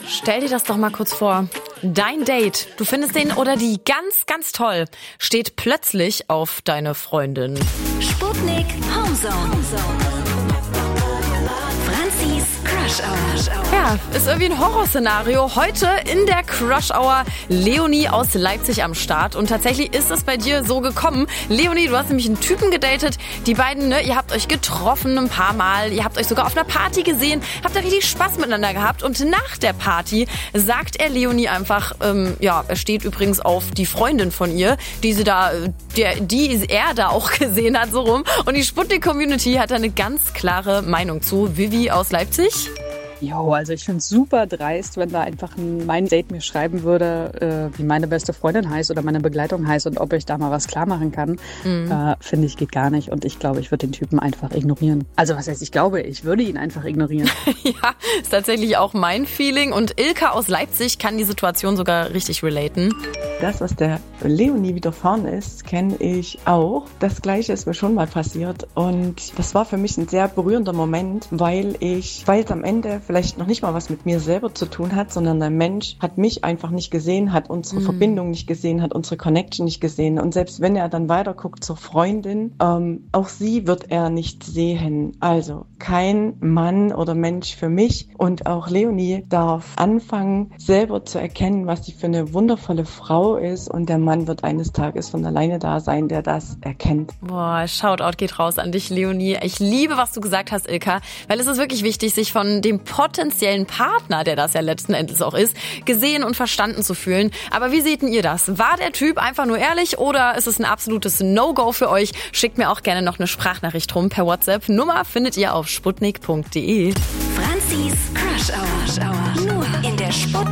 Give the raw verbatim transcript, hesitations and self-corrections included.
Stell dir das doch mal kurz vor. Dein Date, du findest den oder die ganz, ganz toll, steht plötzlich auf deine Freundin. Sputnik Homezone. Franzis Crush Hour. Ja, ist irgendwie ein Horrorszenario. Heute in der Crush Hour Leonie aus Leipzig am Start. Und tatsächlich ist es bei dir so gekommen. Leonie, du hast nämlich einen Typen gedatet. Die beiden, ne, ihr habt euch getroffen ein paar Mal. Ihr habt euch sogar auf einer Party gesehen. Habt da richtig Spaß miteinander gehabt. Und nach der Party sagt er Leonie einfach, ähm, ja, er steht übrigens auf die Freundin von ihr, die sie da, der, die er da auch gesehen hat, so rum. Und die Sputnik-Community hat da eine ganz klare Meinung zu. Vivi aus Leipzig. Jo, also ich finde es super dreist, wenn da einfach ein, mein Date mir schreiben würde, äh, wie meine beste Freundin heißt oder meine Begleitung heißt und ob ich da mal was klar machen kann. Mhm. Äh, finde ich, geht gar nicht. Und ich glaube, ich würde den Typen einfach ignorieren. Also was heißt, ich glaube, ich würde ihn einfach ignorieren. Ja, ist tatsächlich auch mein Feeling. Und Ilka aus Leipzig kann die Situation sogar richtig relaten. Das, was der Leonie widerfahren ist, kenne ich auch. Das Gleiche ist mir schon mal passiert. Und das war für mich ein sehr berührender Moment, weil ich, weil es am Ende vielleicht noch nicht mal was mit mir selber zu tun hat, sondern der Mensch hat mich einfach nicht gesehen, hat unsere mhm. Verbindung nicht gesehen, hat unsere Connection nicht gesehen. Und selbst wenn er dann weiter guckt zur Freundin, ähm, auch sie wird er nicht sehen. Also kein Mann oder Mensch für mich. Und auch Leonie darf anfangen, selber zu erkennen, was sie für eine wundervolle Frau ist. Und der Mann wird eines Tages von alleine da sein, der das erkennt. Boah, Shoutout geht raus an dich, Leonie. Ich liebe, was du gesagt hast, Ilka, weil es ist wirklich wichtig, sich von dem potenziellen Partner, der das ja letzten Endes auch ist, gesehen und verstanden zu fühlen. Aber wie seht denn ihr das? War der Typ einfach nur ehrlich oder ist es ein absolutes No-Go für euch? Schickt mir auch gerne noch eine Sprachnachricht rum per WhatsApp. Nummer findet ihr auf sputnik punkt de. Franzis Crush Hour. Nur in der Sputnik.